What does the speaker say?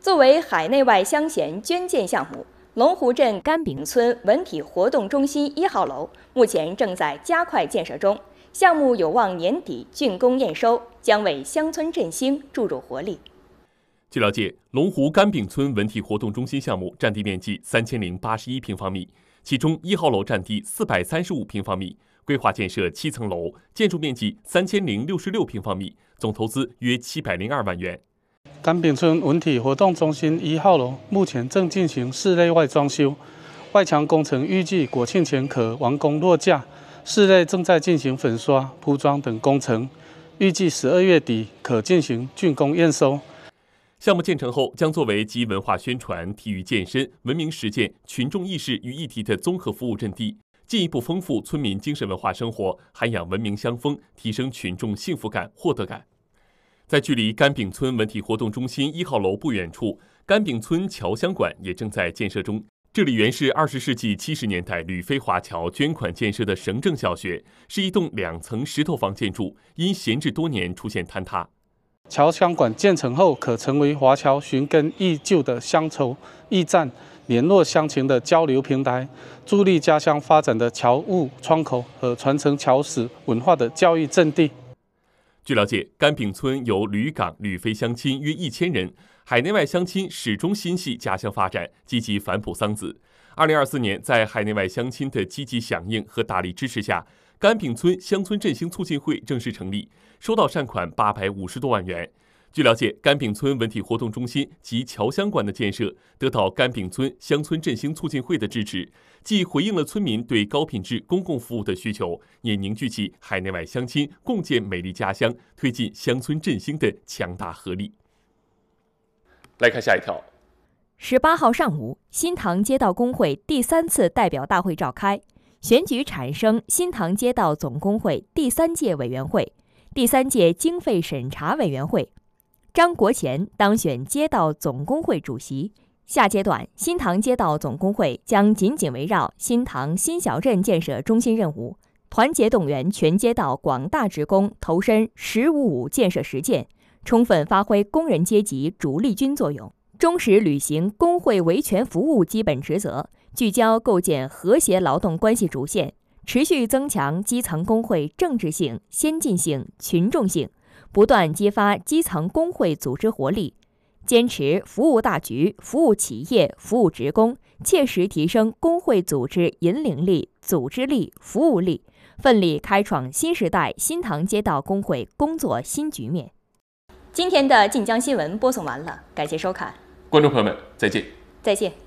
作为海内外乡贤捐建项目，龙湖镇甘炳村文体活动中心1号楼目前正在加快建设中，项目有望年底竣工验收，将为乡村振兴注入活力。 据了解，龙湖甘炳村文体活动中心项目占地面积3081平方米，其中1号楼占地435平方米，规划建设7层楼，建筑面积3066平方米，总投资约702万元。 甘炳村文体活动中心1号楼目前正进行室内外装修，外墙工程预计国庆前可完工落架，室内正在进行粉刷、铺装等工程，预计12月底可进行竣工验收。 项目建成后，将作为集文化宣传、体育健身、文明实践、群众意识于一体的综合服务阵地，进一步丰富村民精神文化生活，涵养文明乡风，提升群众幸福感、获得感。在距离甘炳村文体活动中心1号楼不远处，甘炳村侨乡馆也正在建设中。这里原是20世纪70年代吕飞华侨捐款建设的省政小学，是一栋2层石头房建筑，因闲置多年出现坍塌。 侨乡馆建成后，可成为华侨寻根忆旧的乡愁驿站，联络乡情的交流平台，助力家乡发展的侨务窗口和传承侨史文化的教育阵地。 据了解，甘炳村有旅港、旅非乡亲约1000人，海内外乡亲始终心系家乡发展，积极反哺桑梓。2024年，在海内外乡亲的积极响应和大力支持下，甘炳村乡村振兴促进会正式成立，收到善款850多万元。据了解，甘炳村文体活动中心及侨乡馆的建设得到甘炳村乡村振兴促进会的支持，既回应了村民对高品质公共服务的需求，也凝聚起海内外乡亲共建美丽家乡、推进乡村振兴的强大合力。来看下一条。 18号上午，新塘街道工会第3次代表大会召开，选举产生新塘街道总工会第3届委员会、第3届经费审查委员会。张国乾当选街道总工会主席。下阶段，新塘街道总工会将紧紧围绕新塘新小镇建设中心任务，团结动员全街道广大职工投身“10-5-5”建设实践，充分发挥工人阶级主力军作用，忠实履行工会维权服务基本职责，聚焦构建和谐劳动关系主线，持续增强基层工会政治性、先进性、群众性，不断激发基层工会组织活力，坚持服务大局、服务企业、服务职工，切实提升工会组织引领力、组织力、服务力，奋力开创新时代新塘街道工会工作新局面。今天的晋江新闻播送完了，感谢收看， 观众朋友们，再见。 再见。